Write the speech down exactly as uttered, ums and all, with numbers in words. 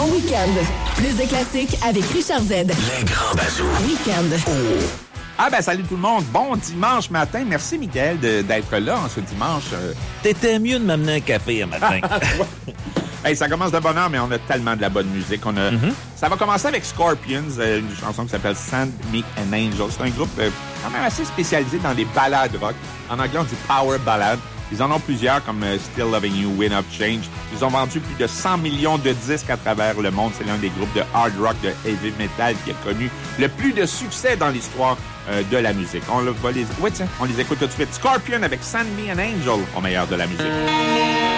Bon week-end. Plus de classiques avec Richard Z. Les grands bazous. Week-end. Oh. Ah ben salut tout le monde, bon dimanche matin. Merci Mickaël de, d'être là en ce dimanche. T'étais mieux de m'amener un café un matin. Hey, ça commence de bonne heure, mais on a tellement de la bonne musique. On a, mm-hmm. Ça va commencer avec Scorpions, euh, une chanson qui s'appelle Sand, Meek and Angel. C'est un groupe euh, quand même assez spécialisé dans les ballades rock. En anglais, on dit power ballad. Ils en ont plusieurs comme euh, Still Loving You, Wind of Change. Ils ont vendu plus de cent millions de disques à travers le monde. C'est l'un des groupes de hard rock, de heavy metal qui a connu le plus de succès dans l'histoire euh, de la musique. On va les... Ouais, tiens, on les écoute tout de suite. Scorpion avec Sand, Me and Angel au meilleur de la musique.